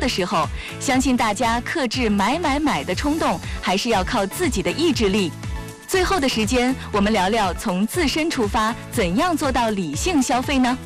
的时候，相信大家克制买的冲动，还是要靠自己的意志力。最后的时间，我们聊聊从自身出发，怎样做到理性消费呢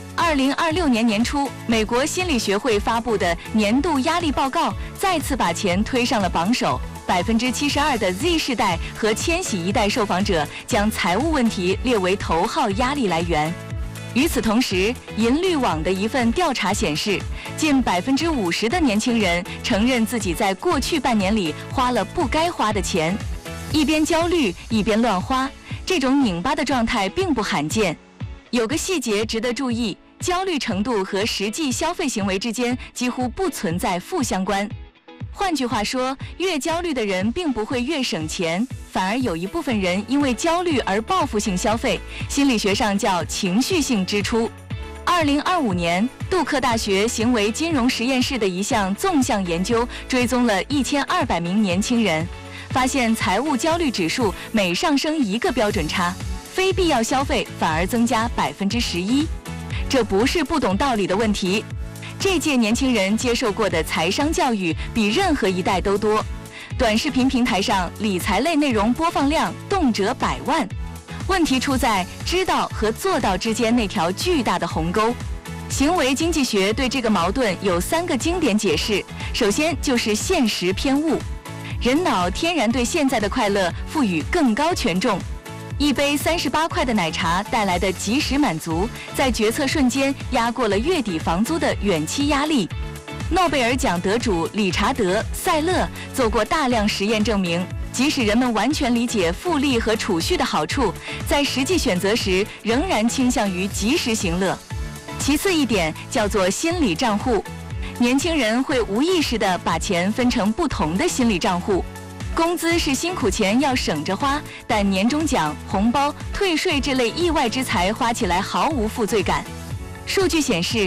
？2026年年初，美国心理学会发布的年度压力报告再次把钱推上了榜首。72%的 Z 世代和千禧一代受访者将财务问题列为头号压力来源。与此同时，银律网的一份调查显示，近50%的年轻人承认自己在过去半年里花了不该花的钱。一边焦虑一边乱花，这种拧巴的状态并不罕见。有个细节值得注意，焦虑程度和实际消费行为之间几乎不存在负相关。换句话说，越焦虑的人并不会越省钱，反而有一部分人因为焦虑而报复性消费，心理学上叫情绪性支出。2025年，杜克大学行为金融实验室的一项纵向研究追踪了1200名年轻人，发现财务焦虑指数每上升1个标准差，非必要消费反而增加11%。这不是不懂道理的问题。这届年轻人接受过的财商教育比任何一代都多，短视频平台上理财类内容播放量动辄100万。问题出在知道和做到之间那条巨大的鸿沟。行为经济学对这个矛盾有3个经典解释，首先就是现实偏误。人脑天然对现在的快乐赋予更高权重，一杯38块的奶茶带来的即时满足，在决策瞬间压过了月底房租的远期压力。诺贝尔奖得主理查德·塞勒做过大量实验证明，即使人们完全理解复利和储蓄的好处，在实际选择时仍然倾向于及时行乐。其次一点叫做心理账户，年轻人会无意识地把钱分成不同的心理账户。工资是辛苦钱要省着花，但年终奖、红包、退税这类意外之财花起来毫无负罪感。数据显示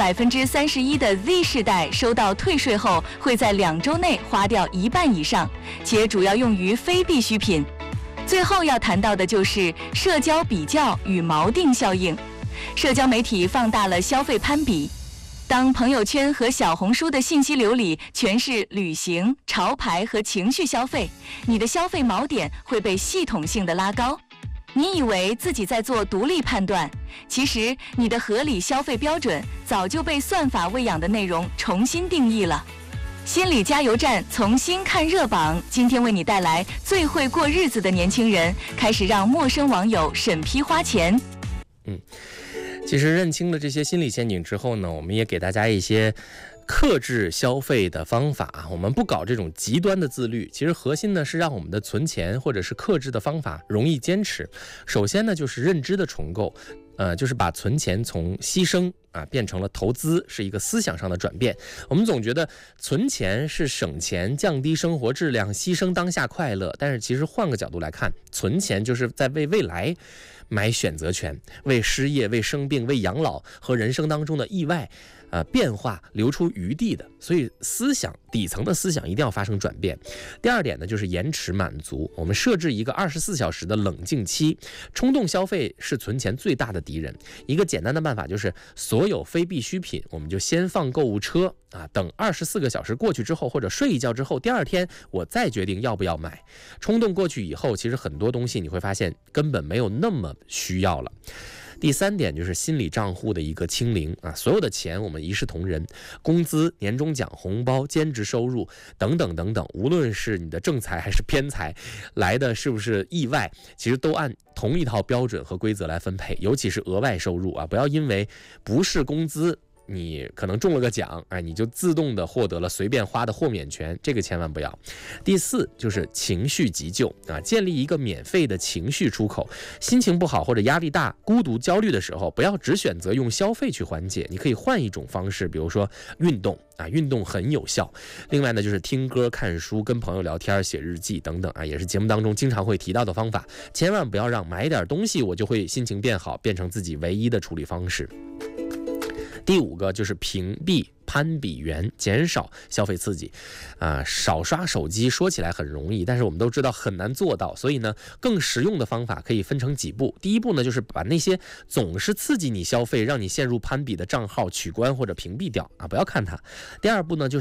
，31%的 Z 世代收到退税后会在2周内花掉1半以上，且主要用于非必需品。最后要谈到的就是社交比较与锚定效应。社交媒体放大了消费攀比。当朋友圈和小红书的信息流里全是旅行、潮牌和情绪消费，你的消费锚点会被系统性的拉高。你以为自己在做独立判断，其实你的合理消费标准早就被算法喂养的内容重新定义了。心理加油站重新看热榜，今天为你带来最会过日子的年轻人开始让陌生网友审批花钱。 其实认清了这些心理陷阱之后呢，我们也给大家一些克制消费的方法。我们不搞这种极端的自律，其实核心呢是让我们的存钱或者是克制的方法容易坚持。首先呢就是认知的重构，就是把存钱从牺牲变成了投资，是一个思想上的转变。我们总觉得存钱是省钱、降低生活质量、牺牲当下快乐，但是其实换个角度来看，存钱就是在为未来买选择权，为失业、为生病、为养老和人生当中的意外变化留出余地的。所以底层的思想一定要发生转变。第二点呢，就是延迟满足。我们设置一个24小时的冷静期。冲动消费是存钱最大的敌人。一个简单的办法就是所有非必需品我们就先放购物车等24个小时过去之后，或者睡一觉之后，第二天我再决定要不要买。冲动过去以后，其实很多东西你会发现根本没有那么需要了。第三点就是心理账户的一个清零所有的钱我们一视同仁，工资、年终奖、红包、兼职收入等等等等，无论是你的正财还是偏财来的是不是意外，其实都按同一套标准和规则来分配。尤其是额外收入不要因为不是工资你可能中了个奖你就自动的获得了随便花的豁免权，这个千万不要。第四就是情绪急救建立一个免费的情绪出口。心情不好或者压力大、孤独、焦虑的时候，不要只选择用消费去缓解，你可以换一种方式，比如说运动运动很有效。另外呢，就是听歌、看书、跟朋友聊天、写日记等等也是节目当中经常会提到的方法。千万不要让买点东西我就会心情变好变成自己唯一的处理方式。第五个就是屏蔽攀比源，减少消费刺激少刷手机。说起来很容易，但是我们都知道很难做到，所以呢更实用的方法可以分成几步。第一步呢，就是把那些总是刺激你消费让你陷入攀比的账号取关或者屏蔽掉不要看它。第二步呢，就是